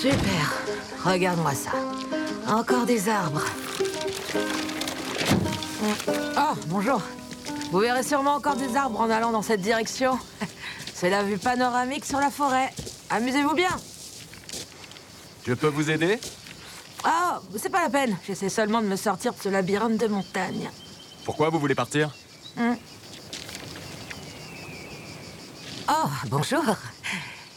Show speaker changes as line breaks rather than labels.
Super. Regarde-moi ça. Encore des arbres. Oh, bonjour. Vous verrez sûrement encore des arbres en allant dans cette direction. C'est la vue panoramique sur la forêt. Amusez-vous bien.
Je peux vous aider?
Oh, c'est pas la peine. J'essaie seulement de me sortir de ce labyrinthe de montagnes.
Pourquoi vous voulez partir?
Oh, bonjour.